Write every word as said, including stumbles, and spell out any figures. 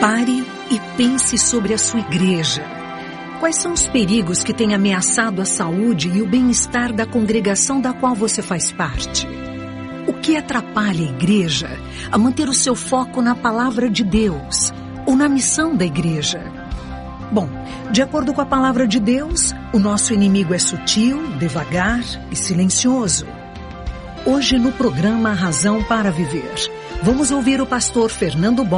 Pare e pense sobre a sua igreja. Quais são os perigos que têm ameaçado a saúde e o bem-estar da congregação da qual você faz parte? O que atrapalha a igreja a manter o seu foco na palavra de Deus ou na missão da igreja? Bom, de acordo com a palavra de Deus, o nosso inimigo é sutil, devagar e silencioso. Hoje no programa Razão para Viver, vamos ouvir o pastor Fernando Bon